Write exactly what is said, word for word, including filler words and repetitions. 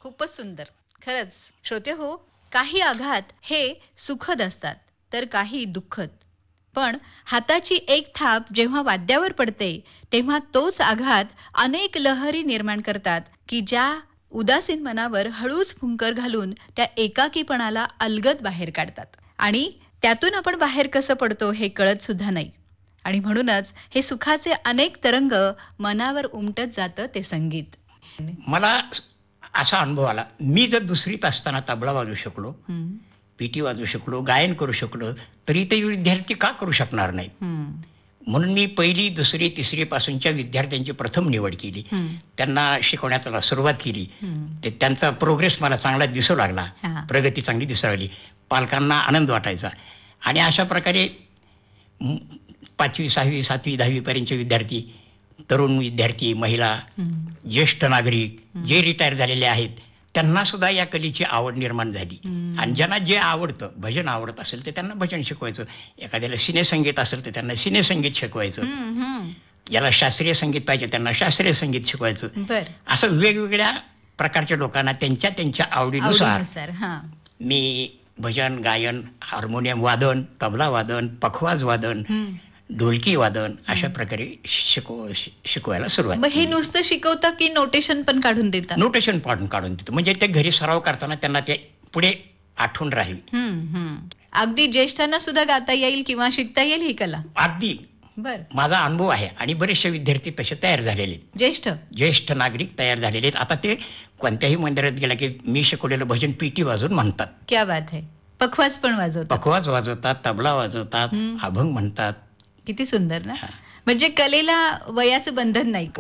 खूपच सुंदर. खरंच श्रोते हो, काही आघात हे सुखद असतात तर काही दुःखद. पण हाताची एक थाप जेव्हा वाद्यावर पडते तेव्हा तोच आघात अनेक लहरी निर्माण करतात की ज्या उदासीन मनावर हळूच फुंकर घालून त्या एकाकीपणाला अलगद बाहेर काढतात. आणि त्यातून आपण बाहेर कसं पडतो हे कळत सुद्धा नाही. आणि म्हणूनच हे सुखाचे अनेक तरंग मनावर उमटत जातं ते संगीत. मला असा अनुभव आला, मी जर दुसरीत असताना तबला वाजवू शकलो, हं, पेटी वाजवू शकलो, गायन करू शकलो, तरी ते विद्यार्थी का करू शकणार नाहीत? हं, म्हणून मी पहिली, दुसरी, तिसरी पासूनच्या विद्यार्थ्यांची प्रथम निवड केली. हं, त्यांना शिकवण्याला सुरुवात केली. हं. ते त्यांचा प्रोग्रेस मला चांगला दिसू लागला. हां. प्रगती चांगली दिसू लागली. पालकांना आनंद वाटायचा. आणि अशा प्रकारे म पाचवी, सहावी, सातवी, दहावी पर्यंतचे विद्यार्थी, तरुण विद्यार्थी, महिला, ज्येष्ठ नागरिक, जे रिटायर झालेले आहेत, त्यांना सुद्धा या कलेची आवड निर्माण झाली. आणि ज्यांना जे आवडतं, भजन आवडत असेल तर त्यांना भजन शिकवायचं. एखाद्याला सिनेसंगीत असेल तर त्यांना सिनेसंगीत शिकवायचं. हं, हं. याला शास्त्रीय संगीत पाहिजे त्यांना शास्त्रीय संगीत शिकवायचं. बर. असं वेगवेगळ्या प्रकारच्या लोकांना त्यांच्या त्यांच्या आवडीनुसार आवडीनुसार. हां. मी भजन, गायन, हार्मोनियम वादन, तबला वादन, पखवाज वादन, ढोलकी वादन अशा प्रकारे शिकव शिकवायला सुरुवात मग हे केली. नुसतं शिकवता की नोटेशन पण काढून देता? नोटेशन पाडून काढून देतो, म्हणजे ते घरी सराव करताना त्यांना ते पुढे आठवण राहील. हं, हं. अगदी ज्येष्ठांना सुद्धा गाता येईल किंवा शिकता येईल ही कला. अगदी बर. माझा अनुभव आहे. आणि बरेचसे विद्यार्थी तसे तयार झालेले आहेत. ज्येष्ठ. ज्येष्ठ नागरिक तयार झालेले आहेत. आता ते कोणत्याही मंदिरात गेला की मी शिकवलेलं भजन पीटी वाजवून म्हणतात. क्या बात है. पखवाज पण वाजवतात. पखवाज वाजवतात, तबला वाजवतात, अभंग म्हणतात. किती सुंदर ना. म्हणजे कलेला वयाचं बंधन नाही.